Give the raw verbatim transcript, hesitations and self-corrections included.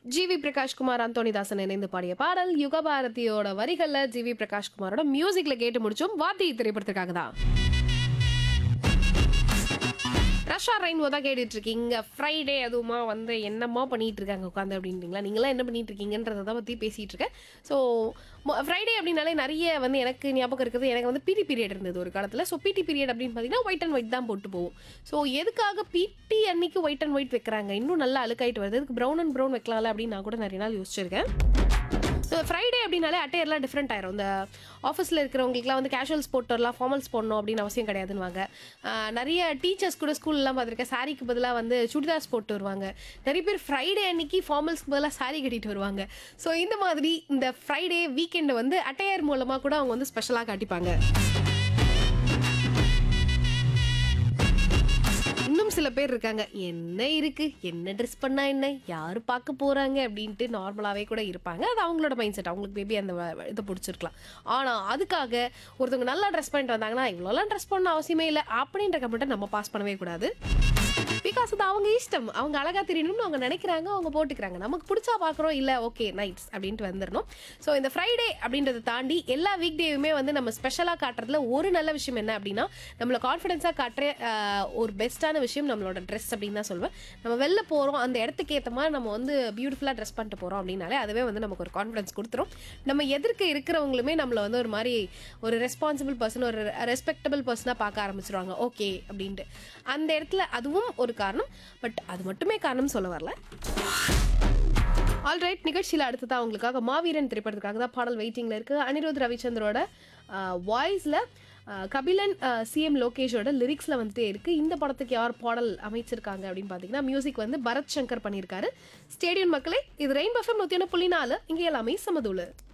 GV Prakash Kumar Anthony Daasan இணைந்து பாடிய பாடல் யுகபாரதியோட வரிகள்ல ஜிவி பிரகாஷ்குமாரோட மியூசிக்ல கேட்டு முடிச்சோம். வாத்தி திரைப்படத்திற்காக தான். ரஷா ரெயின்போ தான் கேட்டுட்டு இருக்கீங்க. ஃப்ரைடே அதுவுமா வந்து என்னம்மா பண்ணிட்டு இருக்காங்க உட்காந்து அப்படின்றீங்களா? நீங்களாம் என்ன பண்ணிட்டு இருக்கீங்கன்றதை தான் பற்றி பேசிகிட்டு இருக்கேன். ஸோ ஃப்ரைடே அப்படின்னாலே நிறைய வந்து எனக்கு ஞாபகம் இருக்குது. எனக்கு வந்து பிடி பீரியட் இருந்தது ஒரு காலத்தில். ஸோ பிடி பீரியட் அப்படின்னு பார்த்தீங்கன்னா ஒயிட் அண்ட் ஒயிட் தான் போட்டு போவோம். ஸோ எதுக்காக பிடி அன்னைக்கு ஒயிட் அண்ட் ஒயிட் வைக்கிறாங்க? இன்னும் நல்லா அழுக்காயிட்டு வருது. இதுக்கு ப்ரௌன் அண்ட் ப்ரௌன் வைக்கலாம்ல அப்படின்னு நான் கூட நிறைய நாள் யோசிச்சிருக்கேன். ஸோ ஃப்ரைடே அப்படின்னாலே அட்டையர்லாம் டிஃப்ரெண்ட் ஆயிரும். இந்த ஆஃபீஸில் இருக்கிறவங்களுக்குலாம் வந்து கேஷுவல்ஸ் போட்டு வரலாம், ஃபார்மல்ஸ் போடணும் அப்படின்னு அவசியம் கிடையாதுன்னு. நிறைய டீச்சர்ஸ் கூட ஸ்கூல்லாம் பார்த்துருக்கேன், சாரிக்கு பதிலாக வந்து சுடிதார்ஸ் போட்டு வருவாங்க. நிறைய பேர் ஃப்ரைடே அன்னைக்கு ஃபார்மல்ஸ்க்கு பதிலாக சாரி கட்டிட்டு வருவாங்க. ஸோ இந்த மாதிரி இந்த ஃப்ரைடே வீக்கெண்டை வந்து அட்டையர் மூலமாக கூட அவங்க வந்து ஸ்பெஷலாக காட்டிப்பாங்க. இன்னும் சில பேர் இருக்காங்க, என்ன இருக்கு, என்ன ட்ரெஸ் பண்ணா என்ன, யாரு பார்க்க போறாங்க அப்படின்ட்டு நார்மலாவே கூட இருப்பாங்க. அது அவங்களோட மைண்ட் செட். அவங்களுக்கு மேபி அந்த இதை பிடிச்சிருக்கலாம். ஆனா அதுக்காக ஒருத்தவங்க நல்லா ட்ரெஸ் பண்ணிட்டு வந்தாங்கன்னா இவ்வளோலாம் ட்ரெஸ் பண்ண அவசியமே இல்லை அப்படின்ற கமெண்ட்டை நம்ம பாஸ் பண்ணவே கூடாது. பிகாஸ் அது அவங்க இஷ்டம். அவங்க அழகா தெரியணும்னு அவங்க நினைக்கிறாங்க, அவங்க போட்டுக்கிறாங்க. நமக்கு பிடிச்சா பார்க்குறோம், இல்லை ஓகே நைட்ஸ் அப்படின்ட்டு வந்துடணும். ஸோ இந்த ஃப்ரைடே அப்படின்றத தாண்டி எல்லா வீக் டேயுமே வந்து நம்ம ஸ்பெஷலாக காட்டுறதுல ஒரு நல்ல விஷயம் என்ன அப்படின்னா, நம்மளை கான்ஃபிடென்ஸாக காட்டுற ஒரு பெஸ்ட்டான விஷயம் நம்மளோட ட்ரெஸ் அப்படின்னு தான் சொல்லுவேன். நம்ம வெளில போகிறோம், அந்த இடத்துக்கு ஏற்ற மாதிரி நம்ம வந்து பியூட்டிஃபுல்லாக ட்ரெஸ் பண்ணிட்டு போகிறோம் அப்படின்னாலே அதுவே வந்து நமக்கு ஒரு கான்ஃபிடன்ஸ் கொடுத்துரும். நம்ம எதிர்க்க இருக்கிறவங்களுமே நம்மளை வந்து ஒரு மாதிரி ஒரு ரெஸ்பான்சிபிள் பர்சன், ஒரு ரெஸ்பெக்டபிள் பர்சனாக பார்க்க ஆரம்பிச்சிருவாங்க. ஓகே அப்படின்ட்டு அந்த இடத்துல அதுவும் ஒரு காரணம். பட் அது மட்டுமே காரணம் சொல்ல வரல. ஆல்ரைட், நிகழ்ச்சியில் அடுத்ததான் உங்களுக்காக மாவீரன் திரைப்படத்துக்காக தான் பாடல் வெயிட்டிங்கில் இருக்குது. அனிருத் ரவிச்சந்திரோட வாய்ஸில் கபிலன் சிஎம் லோகேஷோட லிரிக்ஸில் வந்துட்டே இருக்குது. இந்த படத்துக்கு யார் பாடல் அமைச்சிருக்காங்க அப்படின்னு பார்த்தீங்கன்னா மியூசிக் வந்து பரத் சங்கர் பண்ணியிருக்காரு. ஸ்டேடியம் மக்களே, இது ரெயின்போ எஃப்எம் நூற்றி ஒன்று புள்ளி நாலு. இங்கே எல்லாமே சமதூளு.